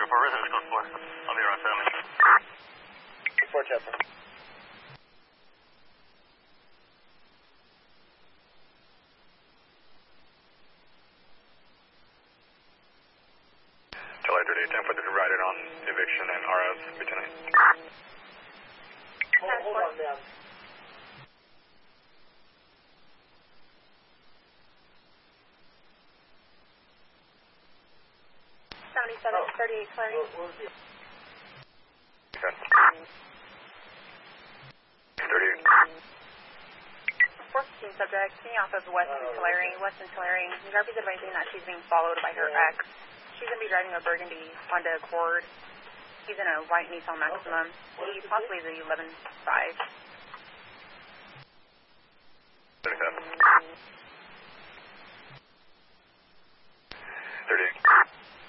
for residence code 4. I'll be around 7 minutes. 4 Chester. July 30, 10 for the rider on eviction and RS B10. Hold on, ma'am. $77, 38 Clary. Okay. 38. 14 subject, coming off of Weston Tulare. The RP is advising that she's being followed by her ex. She's going to be driving a burgundy Honda Accord. He's in a white Nissan Maximum. He possibly is a 11.5. 37. 38.